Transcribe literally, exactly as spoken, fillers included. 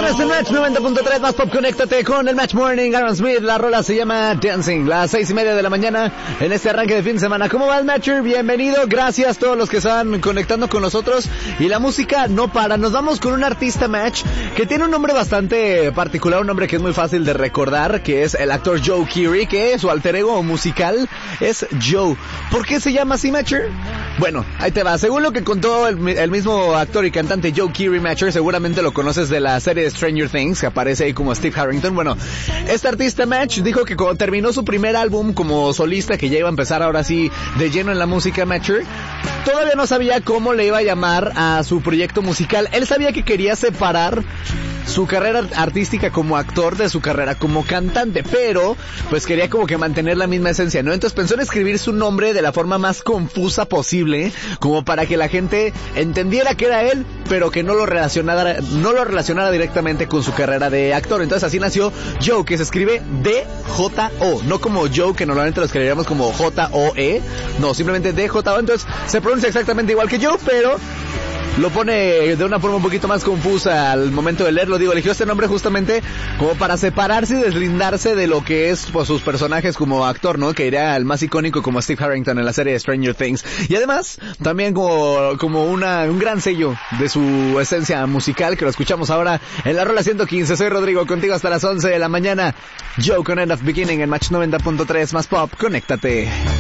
Estás en Match noventa punto tres, más pop, conéctate con el Match Morning. Aaron Smith, la rola se llama Dancing, las seis y media de la mañana en este arranque de fin de semana. ¿Cómo va el Matcher? Bienvenido, gracias a todos los que están conectando con nosotros. Y la música no para, nos vamos con un artista Match que tiene un nombre bastante particular, un nombre que es muy fácil de recordar, que es el actor Joe Keery, que su alter ego musical es Joe. ¿Por qué se llama así, Matcher? Bueno, ahí te va. Según lo que contó el, el mismo actor y cantante Joe Keery, Matcher, seguramente lo conoces de la serie Stranger Things, que aparece ahí como Steve Harrington. Bueno, este artista Match dijo que cuando terminó su primer álbum como solista, que ya iba a empezar ahora sí de lleno en la música Matcher, todavía no sabía cómo le iba a llamar a su proyecto musical. Él sabía que quería separar su carrera artística como actor de su carrera como cantante, pero pues quería como que mantener la misma esencia, ¿no? Entonces pensó en escribir su nombre de la forma más confusa posible, como para que la gente entendiera que era él, pero que no lo relacionara, no lo relacionara directamente con su carrera de actor. Entonces así nació Joe, que se escribe D J O, no como Joe, que normalmente lo escribiríamos como J O E, no, simplemente D J O. Entonces se pronuncia exactamente igual que Joe, pero lo pone de una forma un poquito más confusa al momento de leerlo. Digo, eligió este nombre justamente como para separarse y deslindarse de lo que es pues, sus personajes como actor, ¿no? Que era el más icónico como Steve Harrington en la serie Stranger Things. Y además, también como, como una, un gran sello de su esencia musical, que lo escuchamos ahora en la rola ciento quince. Soy Rodrigo, contigo hasta las once de la mañana. Joe con End of Beginning en Match noventa punto tres, más pop, conéctate.